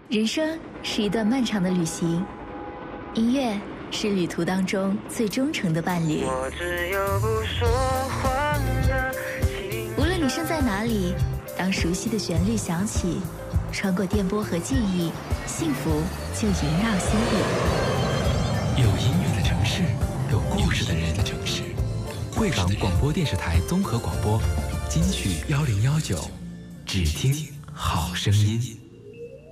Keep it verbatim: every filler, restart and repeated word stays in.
人生是一段漫长的旅行，音乐是旅途当中最忠诚的伴侣。 我只有不说谎的情。 无论你身在哪里，当熟悉的旋律响起，穿过电波和记忆，幸福就萦绕心底。 有音乐的城市，有故事的人的城市。贵港广播电视台综合广播，金曲幺零幺九，只听好声音。